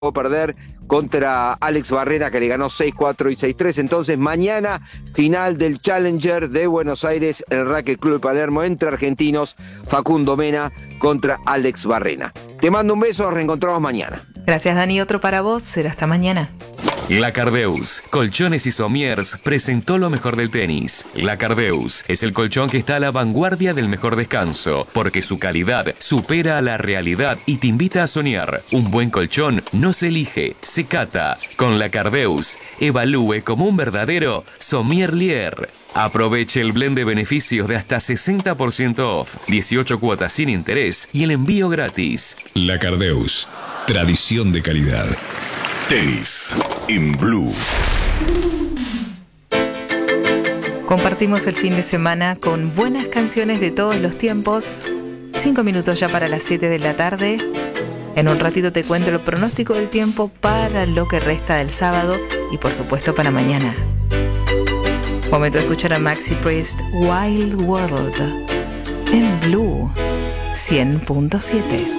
perder contra Alex Barrera, que le ganó 6-4 y 6-3. Entonces mañana final del Challenger de Buenos Aires, el Racquet Club de Palermo, entre argentinos, Facundo Mena contra Alex Barrera. Te mando un beso, nos reencontramos mañana. Gracias, Dani, otro para vos, será hasta mañana. La Cardeus, Colchones y Somiers, presentó lo mejor del tenis. La Cardeus es el colchón que está a la vanguardia del mejor descanso, porque su calidad supera a la realidad y te invita a soñar. Un buen colchón no se elige, se cata. Con La Cardeus, evalúe como un verdadero sommelier. Aproveche el blend de beneficios de hasta 60% off, 18 cuotas sin interés y el envío gratis. La Cardeus, tradición de calidad. Tenis en Blue. Compartimos el fin de semana con buenas canciones de todos los tiempos. 5 minutos ya para las 7 de la tarde. En un ratito te cuento el pronóstico del tiempo para lo que resta del sábado y por supuesto para mañana. Momento de escuchar a Maxi Priest, Wild World, en Blue 100.7.